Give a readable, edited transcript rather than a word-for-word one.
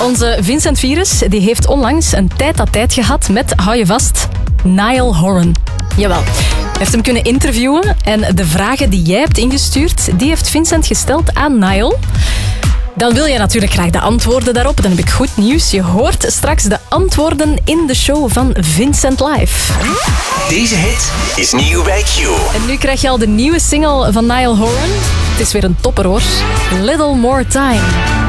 Onze Vincent Virus die heeft onlangs een tijd gehad met, hou je vast, Niall Horan. Jawel. Hij heeft hem kunnen interviewen en de vragen die jij hebt ingestuurd, die heeft Vincent gesteld aan Niall. Dan wil je natuurlijk graag de antwoorden daarop. Dan heb ik goed nieuws. Je hoort straks de antwoorden in de show van Vincent Live. Deze hit is nieuw bij Q. En nu krijg je al de nieuwe single van Niall Horan. Het is weer een topper hoor. Little More Time.